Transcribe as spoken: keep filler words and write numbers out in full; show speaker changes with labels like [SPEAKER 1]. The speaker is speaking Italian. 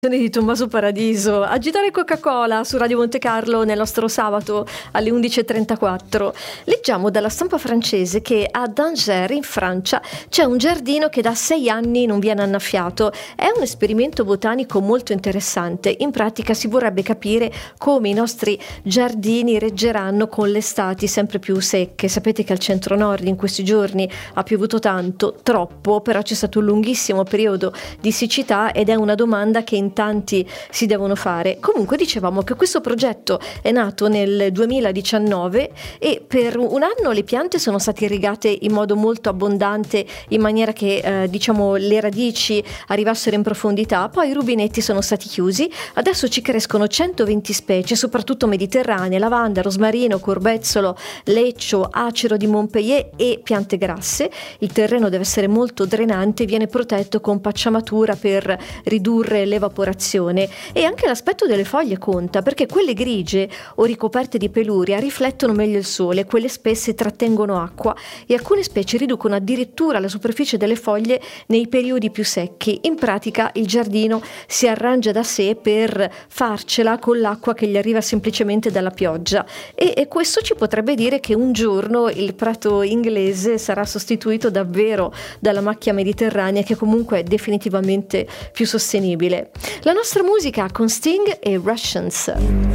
[SPEAKER 1] Di Tommaso Paradiso, Agitare Coca-Cola su Radio Monte Carlo nel nostro sabato alle undici e trentaquattro. Leggiamo dalla stampa francese che a Danger in Francia c'è un giardino che da sei anni non viene annaffiato. È un esperimento botanico molto interessante. In pratica si vorrebbe capire come i nostri giardini reggeranno con le estati sempre più secche. Sapete che al centro nord in questi giorni ha piovuto tanto, troppo, però c'è stato un lunghissimo periodo di siccità ed è una domanda che in tanti si devono fare. Comunque dicevamo che questo progetto è nato nel duemiladiciannove e per un anno le piante sono state irrigate in modo molto abbondante in maniera che eh, diciamo le radici arrivassero in profondità, poi i rubinetti sono stati chiusi, adesso ci crescono centoventi specie, soprattutto mediterranee, lavanda, rosmarino, corbezzolo, leccio, acero di Montpellier e piante grasse. Il terreno deve essere molto drenante, viene protetto con pacciamatura per ridurre l'evaporazione e anche l'aspetto delle foglie conta, perché quelle grigie o ricoperte di peluria riflettono meglio il sole, quelle spesse trattengono acqua e alcune specie riducono addirittura la superficie delle foglie nei periodi più secchi. In pratica il giardino si arrangia da sé per farcela con l'acqua che gli arriva semplicemente dalla pioggia e, e questo ci potrebbe dire che un giorno il prato inglese sarà sostituito davvero dalla macchia mediterranea, che comunque è definitivamente più sostenibile. La nostra musica con Sting e Russians.